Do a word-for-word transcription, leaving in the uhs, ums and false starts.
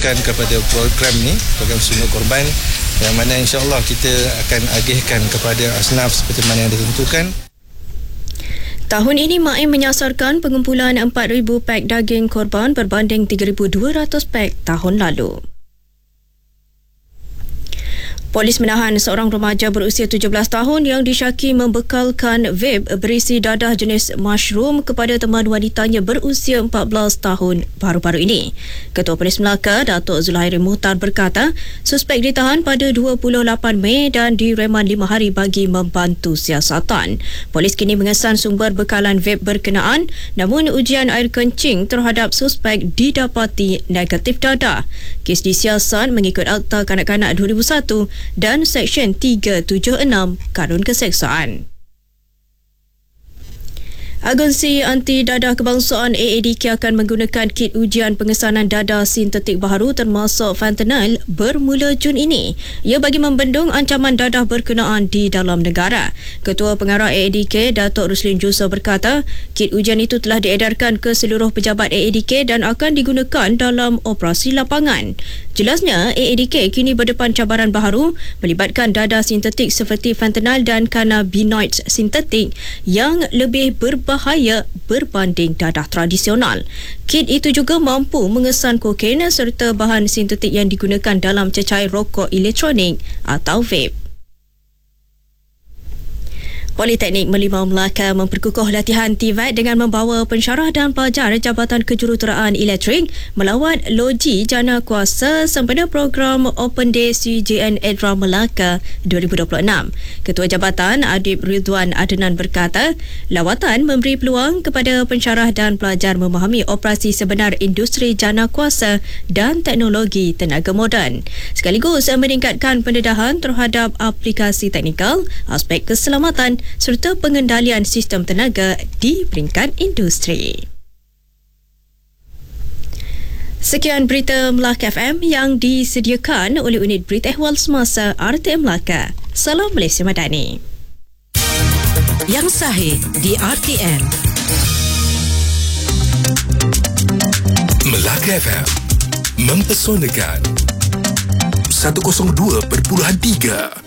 peruntukan kepada program ni, program Sungut Korban, yang mana insya-Allah kita akan agihkan kepada asnaf seperti mana yang ditentukan. Tahun ini M A I M menyasarkan pengumpulan empat ribu pak daging korban berbanding tiga ribu dua ratus pak tahun lalu. Polis menahan seorang remaja berusia tujuh belas tahun yang disyaki membekalkan vape berisi dadah jenis mushroom kepada teman wanitanya berusia empat belas tahun baru-baru ini. Ketua Polis Melaka, Datuk Zulhairi Muhtar berkata, suspek ditahan pada dua puluh lapan Mei dan direman lima hari bagi membantu siasatan. Polis kini mengesan sumber bekalan vape berkenaan, namun ujian air kencing terhadap suspek didapati negatif dadah. Kes disiasat mengikut Akta Kanak-Kanak dua ribu satu dan Seksyen tiga tujuh enam Kanun Keseksaan. Agensi Anti Dadah Kebangsaan A A D K akan menggunakan kit ujian pengesanan dadah sintetik baharu termasuk fentanyl bermula Jun ini. Ia bagi membendung ancaman dadah berkenaan di dalam negara. Ketua Pengarah A A D K, Datuk Ruslin Jusof berkata, kit ujian itu telah diedarkan ke seluruh pejabat A A D K dan akan digunakan dalam operasi lapangan. Jelasnya, A A D K kini berdepan cabaran baharu melibatkan dadah sintetik seperti fentanyl dan cannabinoids sintetik yang lebih berbahaya bahaya berbanding dadah tradisional. Kit itu juga mampu mengesan kokain serta bahan sintetik yang digunakan dalam cecair rokok elektronik atau vape. Politeknik Merlimau Melaka memperkukuh latihan T V E T dengan membawa pensyarah dan pelajar Jabatan Kejuruteraan Elektrik melawat loji jana kuasa sempena program Open Day C J N Edra Melaka dua ribu dua puluh enam. Ketua Jabatan Adib Ridwan Adnan berkata, lawatan memberi peluang kepada pensyarah dan pelajar memahami operasi sebenar industri jana kuasa dan teknologi tenaga moden, sekaligus meningkatkan pendedahan terhadap aplikasi teknikal, aspek keselamatan serta pengendalian sistem tenaga di peringkat industri. Sekian berita Melaka F M yang disediakan oleh unit Berita Ehwal Semasa R T M Melaka. Salam Malaysia Madani. Yang sahih di R T M. Melaka F M mempesonakan seratus dua perpuluhan tiga.